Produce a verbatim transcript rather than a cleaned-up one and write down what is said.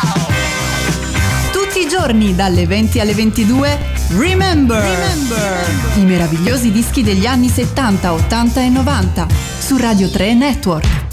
Tutti i giorni dalle venti alle ventidue Remember, Remember i meravigliosi dischi degli anni settanta, ottanta e novanta su Radio tre Network.